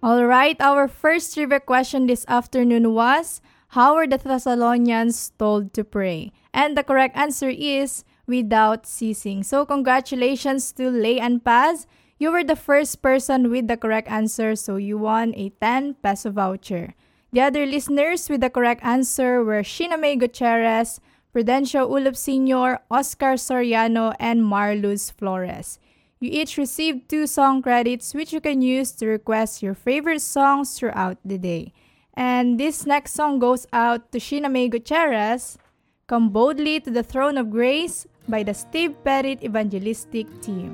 All right, our first trivia question this afternoon was, how were the Thessalonians told to pray? And the correct answer is without ceasing. So congratulations to Lay and Paz. You were the first person with the correct answer, so you won a 10 peso voucher. The other listeners with the correct answer were Sheena May Gutierrez, Prudencio Ulop Sr., Oscar Soriano, and Marluz Flores. You each received 2 song credits which you can use to request your favorite songs throughout the day. And this next song goes out to Sheena May Gutierrez, Come Boldly to the Throne of Grace by the Steve Pettit Evangelistic Team.